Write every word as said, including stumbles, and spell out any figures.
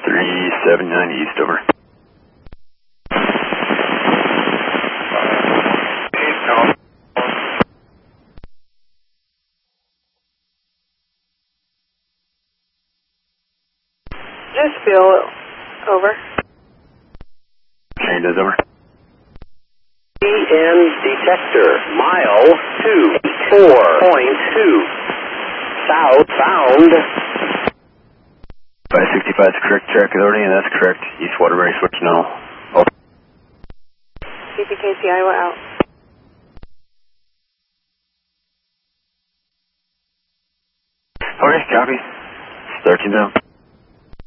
three seven nine East, over. Just feel over. Shane does, over. E N detector, mile two four point two. Southbound. five sixty-five is correct track authority, and that's correct. East Waterbury, switch now. Over. C P K C Iowa out. Okay, copy. Start you down.